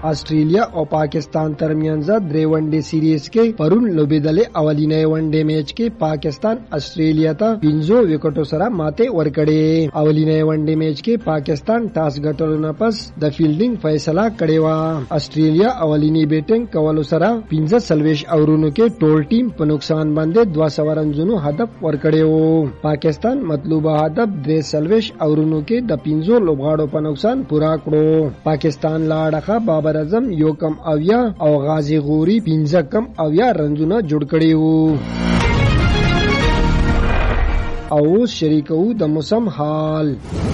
آسټرالیا او پاکستان ترمنځ درې ونډې سیریز کې پرون لوبېدلې اولینې ونډې میچ کې پاکستان آسټرالیا ته 15 وکټو سره ماته ورکړې. اولینې ونډې میچ کې پاکستان ټاس ګټلو نه پس د فیلډینګ فیصله کړې و. آسټرالیا اولینی بیټینګ کولو سره 15 اورونو کې ټول ټیم په نقصان باندې 200 رنزونو هدف ورکړی وو. پاکستان مطلوبه هدف 43 اورونو کې د 15 لوبغاړو په نقصان پورا کړو. پاکستان لاړه بابر اعظم 1.80 او غازی غوري 15.80 رنزونه جوړ کړي وو. او شریکو د موسم حال.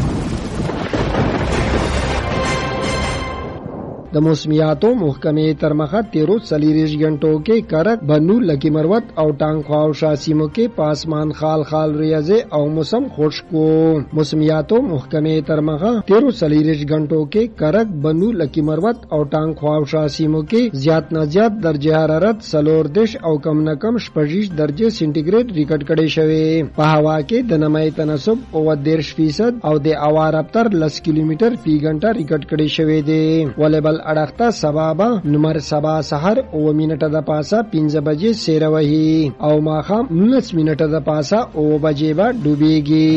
د موسمیاتو محکمې تر مخه 13 غنټو کې کرک، بنو، لکی مروت او ټانګ خواوشا سیمو کې پاسمان خال خال ریاضه او موسم خشک وو. موسمیاتو محکمې تر مخه 13 غنټو کې کرک، بنو، لکی مروت او ټانګ خواوشا سیمو کې زیات نه زیات درجه حرارت 40 او کم نه کم 26 درجه سنټیګریډ ریکارډ کړي شوی. په هوا کې د نمی تناسب 30% او د هوا رفتار 10 کیلومتر فی غنټه ریکارډ کړي شوی دی. ولبل اڑختا سبابا نمبر سبا سحر او منټه د پاسه 5 بجې سیر وهي او ماخام 19 منټه د پاسه او بجې با ډوبېږي.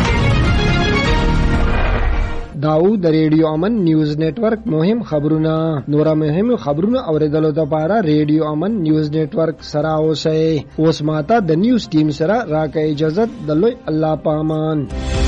داو د ریډیو امن نیوز نتورک مهم خبرونه. نور مهم خبرونه اوریدلو لپاره ریډیو امن نیوز نتورک سره اوسئ. اوس ماته د نیوز ټیم سره راکې اجازه د لوی الله پامان.